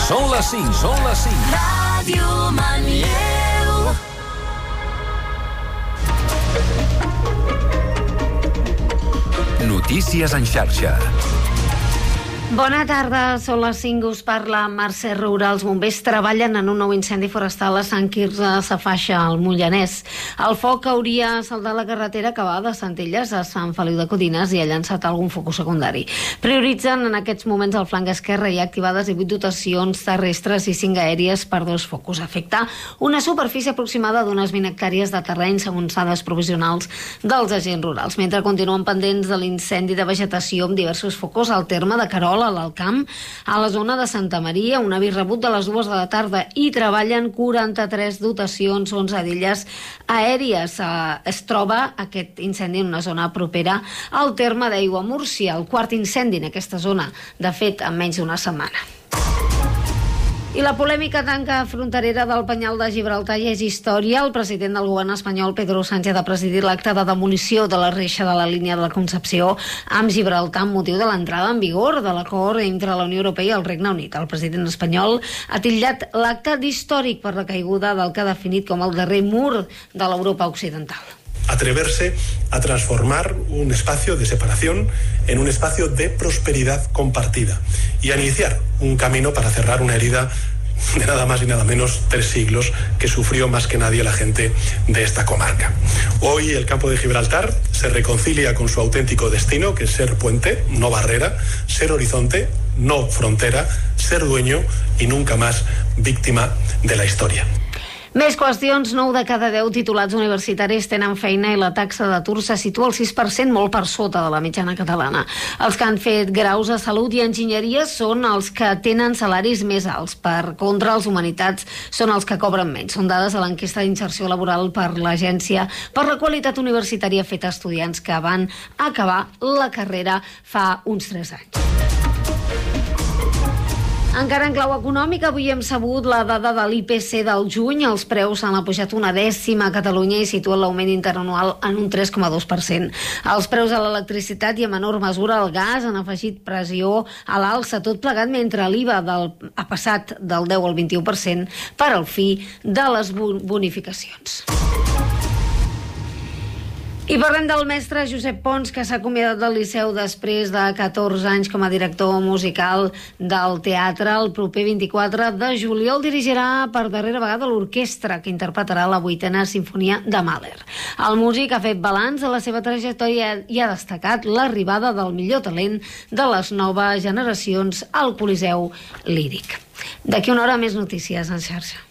Són les 5, són les 5. Ràdio Manlleu. Notícies en xarxa. Bona tarda, són les 5, us parla Mercè Roura. Els bombers treballen en un nou incendi forestal a Sant Quirze Safaja, al Moianès. El foc hauria saltat la carretera que va de Centelles a Sant Feliu de Codines i ha llançat algun focus secundari. Prioritzen en aquests moments el flanc esquerre i ha activades 18 dotacions terrestres i 5 aèries per 2 focus. Afecta una superfície aproximada d'unes 20 hectàrees de terreny segons dades provisionals dels agents rurals. Mentre continuen pendents de l'incendi de vegetació amb diversos focus al terme de Querol, a l'Alcamp, a la zona de Santa Maria, un avís rebut de les 2 de la tarda, i treballen 43 dotacions, 11 d'elles aèries. Es troba aquest incendi en una zona propera al terme d'Aigua Múrcia, el quart incendi en aquesta zona, de fet, en menys d'una setmana. I la polèmica tanca fronterera del Penyal de Gibraltar ja és història. El president del govern espanyol, Pedro Sánchez, ha presidit l'acte de demolició de la reixa de la línia de la Concepció amb Gibraltar amb motiu de l'entrada en vigor de l'acord entre la Unió Europea i el Regne Unit. El president espanyol ha titllat l'acte d'històric per la caiguda del que ha definit com el darrer mur de l'Europa occidental. Atreverse a transformar un espacio de separación en un espacio de prosperidad compartida y a iniciar un camino para cerrar una herida de nada más y nada menos 3 siglos que sufrió más que nadie la gente de esta comarca. Hoy el campo de Gibraltar se reconcilia con su auténtico destino, que es ser puente, no barrera, ser horizonte, no frontera, ser dueño y nunca más víctima de la historia. Més qüestions. 9 de cada 10 titulats universitaris tenen feina i la taxa d'atur se situa al 6%, molt per sota de la mitjana catalana. Els que han fet graus a Salut i Enginyeria són els que tenen salaris més alts. Per contra, els Humanitats són els que cobren menys. Són dades de l'enquesta d'inserció laboral per l'Agència per la Qualitat Universitària feta a estudiants que van acabar la carrera fa uns 3 anys. Encara en clau econòmica, avui hem sabut la dada de l'IPC del juny. Els preus han pujat 1/10 a Catalunya i situen l'augment interanual en un 3,2%. Els preus de l'electricitat i en menor mesura el gas han afegit pressió a l'alça, tot plegat mentre l'IVA ha passat del 10 al 21% per al fi de les bonificacions. I parlem del mestre Josep Pons, que s'ha acomiadat del Liceu després de 14 anys com a director musical del teatre. El proper 24 de juliol dirigirà per darrera vegada l'orquestra que interpretarà la 8a Simfonia de Mahler. El músic ha fet balanç de la seva trajectòria i ha destacat l'arribada del millor talent de les noves generacions al Coliseu Líric. D'aquí una hora més notícies en xarxa.